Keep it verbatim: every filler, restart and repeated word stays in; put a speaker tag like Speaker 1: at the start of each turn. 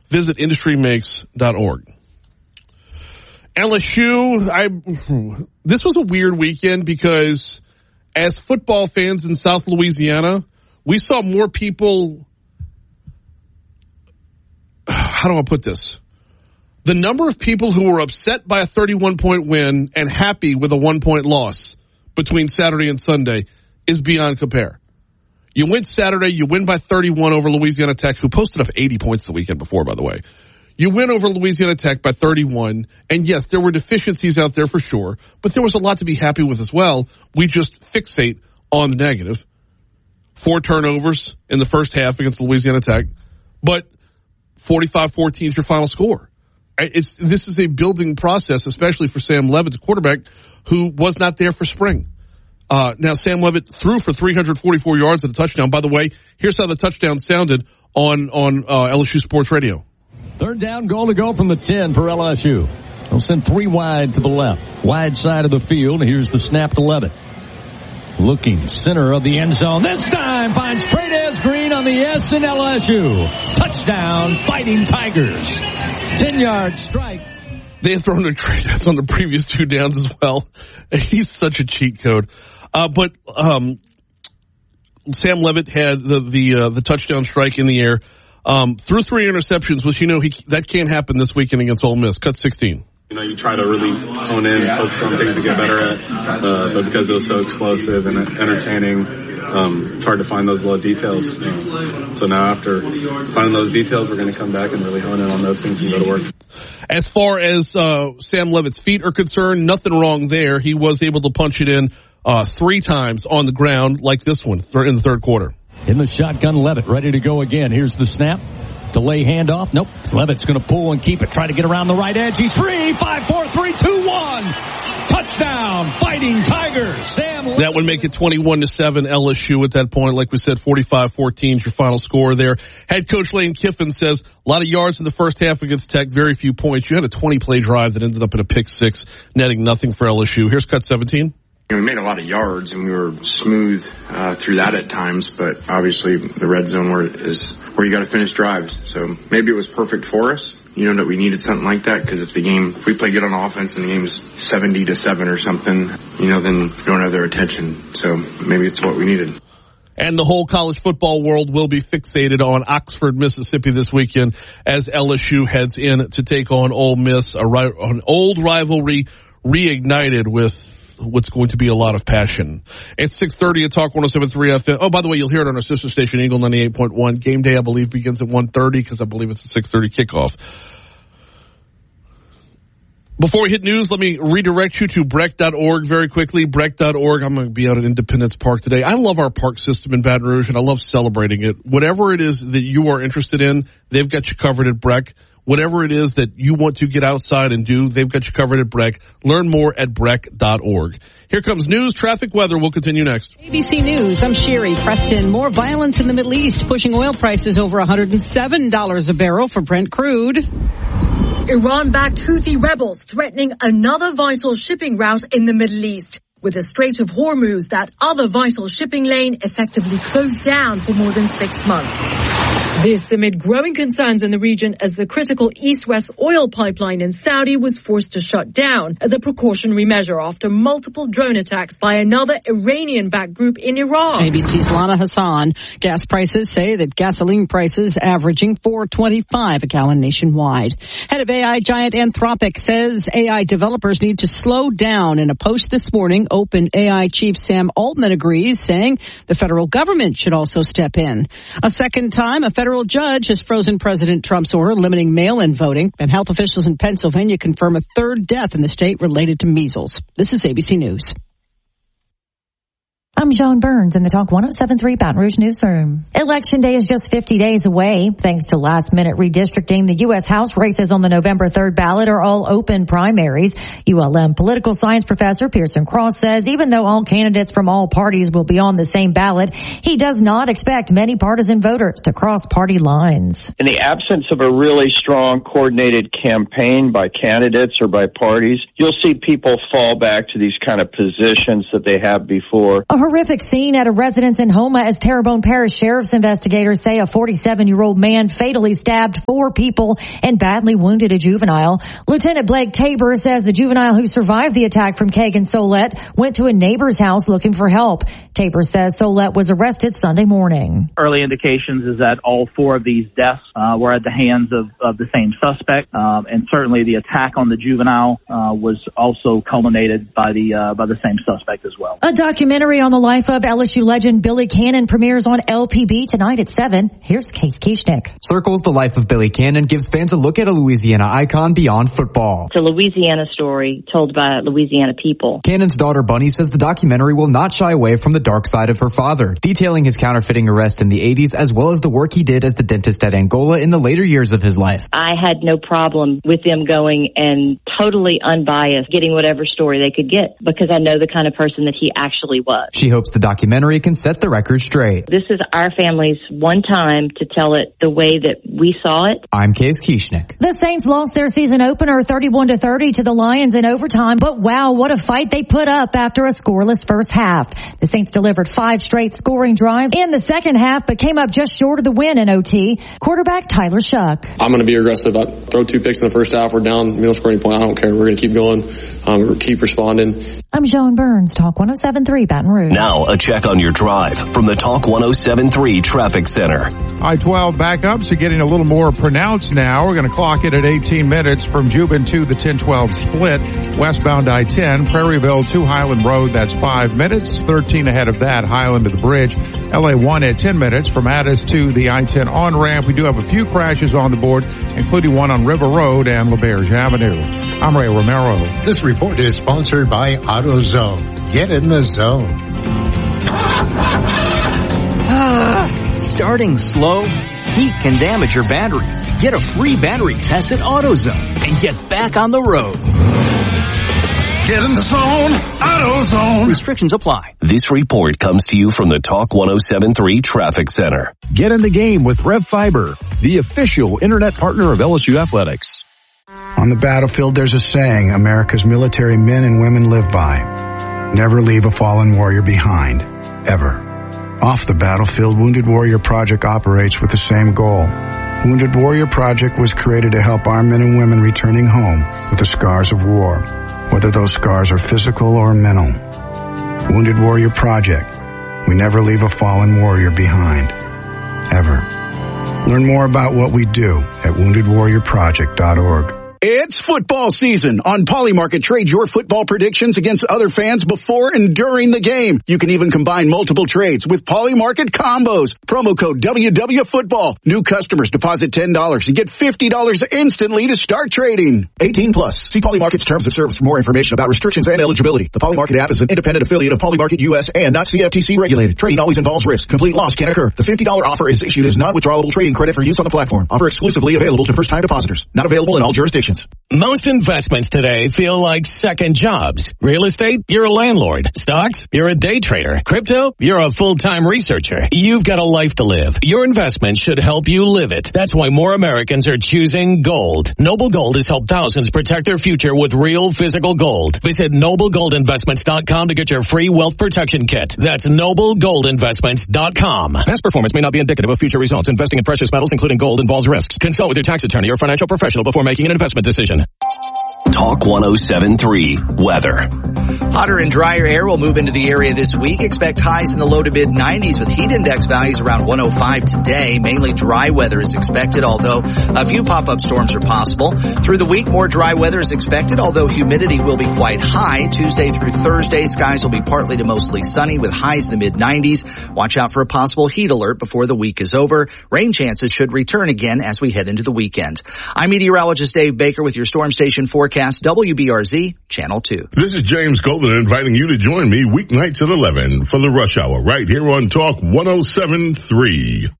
Speaker 1: Visit industry makes dot org. L S U, I, this was a weird weekend because as football fans in South Louisiana, we saw more people, how do I put this? The number of people who were upset by a thirty-one point win and happy with a one-point loss between Saturday and Sunday is beyond compare. You win Saturday, you win by thirty-one over Louisiana Tech, who posted up eighty points the weekend before, by the way. You win over Louisiana Tech by thirty-one, and yes, there were deficiencies out there for sure, but there was a lot to be happy with as well. We just fixate on the negative. Four turnovers in the first half against Louisiana Tech, but forty-five fourteen is your final score. It's, this is a building process, especially for Sam Leavitt, the quarterback, who was not there for spring. Uh, now, Sam Leavitt threw for three hundred forty-four yards and a touchdown. By the way, here's how the touchdown sounded on, on uh, L S U Sports Radio.
Speaker 2: Third down, goal to go from the ten for L S U. They'll send three wide to the left. Wide side of the field. Here's the snap to Leavitt. Looking center of the end zone. This time finds Trey'Dez Green on the S in L S U. Touchdown, Fighting Tigers. ten-yard strike.
Speaker 1: They had thrown a Trey'Dez on the previous two downs as well. He's such a cheat code. Uh, but um, Sam Leavitt had the the, uh, the touchdown strike in the air. Um, threw three interceptions, which, you know, he, that can't happen this weekend against Ole Miss. Cut sixteen.
Speaker 3: You know, you try to really hone in, focus on things to get better at, uh, but because it was so explosive and entertaining, um, it's hard to find those little details. You know. So now after finding those details, we're going to come back and really hone in on those things and go to work.
Speaker 1: As far as uh, Sam Leavitt's feet are concerned, nothing wrong there. He was able to punch it in uh, three times on the ground like this one in the third quarter.
Speaker 2: In the shotgun, Leavitt ready to go again. Here's the snap. Delay handoff. Nope. Leavitt's going to pull and keep it. Try to get around the right edge. He's free. Five, four, three, two, one. Touchdown. Fighting Tigers. Sam Leavitt.
Speaker 1: That would make it twenty-one to seven L S U at that point. Like we said, forty-five fourteen is your final score there. Head coach Lane Kiffin says a lot of yards in the first half against Tech, very few points. You had a twenty-play drive that ended up in a pick six, netting nothing for L S U. Here's cut seventeen.
Speaker 4: You know, we made a lot of yards and we were smooth uh, through that at times, but obviously the red zone where is where you got to finish drives. So maybe it was perfect for us. You know that we needed something like that because if the game, if we play good on offense and the game's seventy to seven or something, you know, then we don't have their attention. So maybe it's what we needed.
Speaker 1: And the whole college football world will be fixated on Oxford, Mississippi this weekend as L S U heads in to take on Ole Miss, a ri- an old rivalry reignited with what's going to be a lot of passion. It's six thirty at Talk one oh seven point three F M. Oh, by the way, you'll hear it on our sister station, Eagle ninety-eight point one. Game day, I believe, begins at one thirty because I believe it's a six thirty kickoff. Before we hit news, let me redirect you to breck dot org very quickly. breck dot org. I'm going to be out at Independence Park today. I love our park system in Baton Rouge, and I love celebrating it. Whatever it is that you are interested in, they've got you covered at Breck. Whatever it is that you want to get outside and do, they've got you covered at Breck. Learn more at breck dot org. Here comes news, traffic, weather. We'll continue next.
Speaker 5: A B C News, I'm Sherry Preston. More violence in the Middle East, pushing oil prices over one hundred seven dollars a barrel for Brent crude.
Speaker 6: Iran-backed Houthi rebels threatening another vital shipping route in the Middle East, with the Strait of Hormuz, that other vital shipping lane, effectively closed down for more than six months. This amid growing concerns in the region as the critical East-West oil pipeline in Saudi was forced to shut down as a precautionary measure after multiple drone attacks by another Iranian-backed group in Iran.
Speaker 5: A B C's Lana Hassan. Gas prices say that gasoline prices averaging four twenty-five a gallon nationwide. Head of A I giant Anthropic says A I developers need to slow down. In a post this morning, OpenAI chief Sam Altman agrees, saying the federal government should also step in. A second time, a federal judge has frozen President Trump's order limiting mail-in voting, and health officials in Pennsylvania confirm a third death in the state related to measles. This is A B C News.
Speaker 7: I'm Joan Burns in the Talk one oh seven point three Baton Rouge Newsroom. Election Day is just fifty days away. Thanks to last-minute redistricting, the U S House races on the November third ballot are all open primaries. U L M political science professor Pearson Cross says even though all candidates from all parties will be on the same ballot, he does not expect many partisan voters to cross party lines.
Speaker 8: In the absence of a really strong coordinated campaign by candidates or by parties, you'll see people fall back to these kind of positions that they have before.
Speaker 7: A horrific scene at a residence in Houma as Terrebonne Parish Sheriff's investigators say a forty-seven-year-old man fatally stabbed four people and badly wounded a juvenile. Lieutenant Blake Tabor says the juvenile who survived the attack from Kagan Solette went to a neighbor's house looking for help. Tabor says Solette was arrested Sunday morning.
Speaker 9: Early indications is that all four of these deaths uh, were at the hands of, of the same suspect, um, and certainly the attack on the juvenile uh, was also culminated by the uh, by the same suspect as well.
Speaker 7: A documentary on the life of L S U legend Billy Cannon premieres on L P B tonight at seven. Here's Case Kieschnick.
Speaker 10: Circles the life of Billy Cannon gives fans a look at a Louisiana icon beyond football.
Speaker 11: It's a Louisiana story told by Louisiana people.
Speaker 10: Cannon's daughter Bunny says the documentary will not shy away from the dark side of her father, detailing his counterfeiting arrest in the eighties as well as the work he did as the dentist at Angola in the later years of his life.
Speaker 11: I had no problem with them going and totally unbiased, getting whatever story they could get, because I know the kind of person that he actually was.
Speaker 10: She hopes the documentary can set the record straight.
Speaker 11: This is our family's one time to tell it the way that we saw it.
Speaker 10: I'm Case Kieschnick.
Speaker 7: The Saints lost their season opener thirty-one to thirty to the Lions in overtime, but wow, what a fight they put up after a scoreless first half. The Saints delivered five straight scoring drives in the second half, but came up just short of the win in O T. Quarterback Tyler Shuck.
Speaker 12: I'm going to be aggressive. I throw two picks in the first half. We're down, we don't score any point. I don't care. We're going to keep going. Um, we're keep responding.
Speaker 7: I'm Joan Burns, Talk one oh seven point three Baton Rouge.
Speaker 13: Now a check on your drive from the Talk one oh seven point three Traffic Center.
Speaker 14: I twelve backups are getting a little more pronounced now. We're going to clock it at eighteen minutes from Jubin to the ten twelve split. Westbound I ten, Prairieville to Highland Road, that's five minutes. thirteen ahead of that, Highland to the bridge. L A one at ten minutes from Addis to the I ten on-ramp. We do have a few crashes on the board, including one on River Road and LaBerge Avenue. I'm Ray Romero.
Speaker 15: This report is sponsored by AutoZone. Get in the zone.
Speaker 16: Starting slow? Heat can damage your battery. Get a free battery test at AutoZone and get back on the road.
Speaker 13: Get in the zone, AutoZone. Restrictions apply. This report comes to you from the Talk one oh seven point three Traffic Center.
Speaker 17: Get in the game with Rev Fiber, the official internet partner of L S U Athletics.
Speaker 18: On the battlefield, there's a saying America's military men and women live by. Never leave a fallen warrior behind, ever. Off the battlefield, Wounded Warrior Project operates with the same goal. Wounded Warrior Project was created to help our men and women returning home with the scars of war, whether those scars are physical or mental. Wounded Warrior Project. We never leave a fallen warrior behind, ever. Learn more about what we do at wounded warrior project dot org.
Speaker 19: It's football season. On Polymarket, trade your football predictions against other fans before and during the game. You can even combine multiple trades with Polymarket combos. Promo code W W Football. New customers deposit ten dollars and get fifty dollars instantly to start trading. eighteen plus. See Polymarket's terms of service for more information about restrictions and eligibility. The Polymarket app is an independent affiliate of Polymarket U S and not C F T C regulated. Trading always involves risk. Complete loss can occur. The fifty dollars offer is issued as not withdrawable trading credit for use on the platform. Offer exclusively available to first-time depositors. Not available in all jurisdictions.
Speaker 20: Most investments today feel like second jobs. Real estate, you're a landlord. Stocks, you're a day trader. Crypto, you're a full-time researcher. You've got a life to live. Your investment should help you live it. That's why more Americans are choosing gold. Noble Gold has helped thousands protect their future with real physical gold. Visit noble gold investments dot com to get your free wealth protection kit. That's noble gold investments dot com.
Speaker 21: Past performance may not be indicative of future results. Investing in precious metals, including gold, involves risks. Consult with your tax attorney or financial professional before making an investment decision.
Speaker 13: Talk one oh seven point three Weather.
Speaker 22: Hotter and drier air will move into the area this week. Expect highs in the low to mid nineties with heat index values around one oh five today. Mainly dry weather is expected, although a few pop-up storms are possible. Through the week, more dry weather is expected, although humidity will be quite high. Tuesday through Thursday, skies will be partly to mostly sunny with highs in the mid nineties. Watch out for a possible heat alert before the week is over. Rain chances should return again as we head into the weekend. I'm meteorologist Dave Baker with your storm station forecast, W B R Z, Channel two.
Speaker 23: This is James Golden inviting you to join me weeknights at eleven for the Rush Hour right here on Talk one oh seven point three.